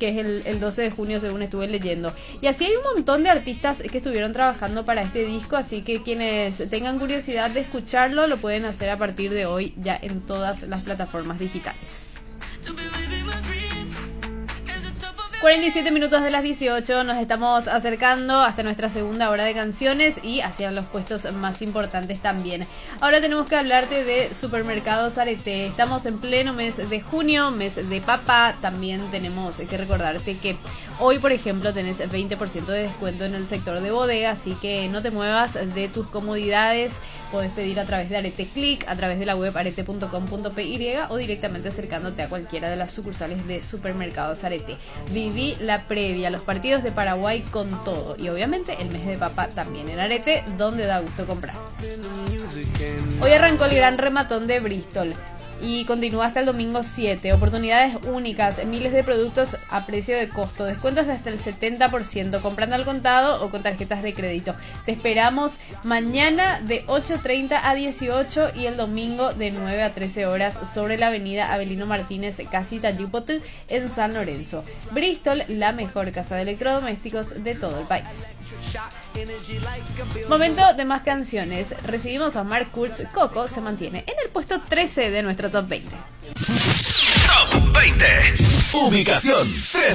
que es el 12 de junio según estuve leyendo. Y así hay un montón de artistas que estuvieron trabajando para este disco, así que quienes tengan curiosidad de escucharlo lo pueden hacer a partir de hoy ya en todas las plataformas digitales. 47 minutos de las 18, nos estamos acercando hasta nuestra segunda hora de canciones y hacia los puestos más importantes también. Ahora tenemos que hablarte de Supermercados Arete. Estamos en pleno mes de junio, mes de papa. También tenemos que recordarte que hoy, por ejemplo, tenés 20% de descuento en el sector de bodega, así que no te muevas de tus comodidades. Podés pedir a través de Arete Click, a través de la web arete.com.py o directamente acercándote a cualquiera de las sucursales de Supermercados Arete. Viví la previa, los partidos de Paraguay con todo y obviamente el mes de papa también en Arete, donde da gusto comprar. Hoy arrancó el gran rematón de Bristol y continúa hasta el domingo 7. Oportunidades únicas, miles de productos a precio de costo, descuentos de hasta el 70%, comprando al contado o con tarjetas de crédito. Te esperamos mañana de 8:30 a 18 y el domingo de 9 a 13 horas sobre la avenida Avelino Martínez, Casita Yupotl, en San Lorenzo. Bristol, la mejor casa de electrodomésticos de todo el país. Momento de más canciones. Recibimos a Mark Kurtz. Coco se mantiene en el puesto 13 de nuestro Top 20. Top 20. Ubicación 13.